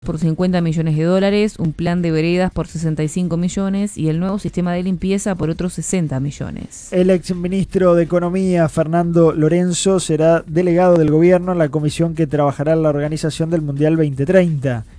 por 50 millones de dólares, un plan de veredas por 65 millones y el nuevo sistema de limpieza por otros 60 millones. El exministro de Economía, Fernando Lorenzo, será delegado del gobierno en la comisión que trabajará en la organización del Mundial 2030.